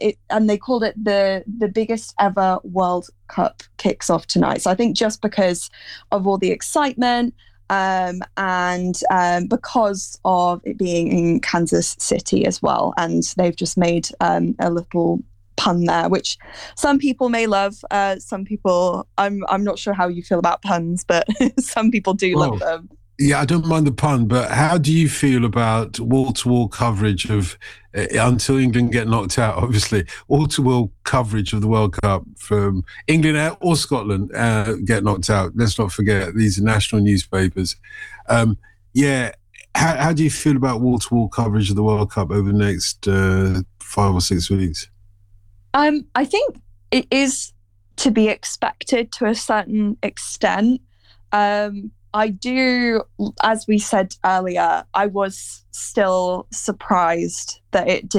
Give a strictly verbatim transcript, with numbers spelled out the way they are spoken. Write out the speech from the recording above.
it, and they called it the the biggest ever World Cup kicks off tonight. So I think just because of all the excitement, um, and um, because of it being in Kansas City as well, and they've just made um, a little pun there, which some people may love. Uh, some people, I'm I'm not sure how you feel about puns, but some people do Well, love them. yeah, I don't mind the pun, but how do you feel about wall-to-wall coverage of, uh, until England get knocked out, obviously, wall-to-wall coverage of the World Cup from England or Scotland uh, get knocked out? Let's not forget, these are national newspapers. Um, yeah, how, how do you feel about wall-to-wall coverage of the World Cup over the next uh, five or six weeks? Um, I think it is to be expected to a certain extent. Um, I do, as we said earlier, I was still surprised that it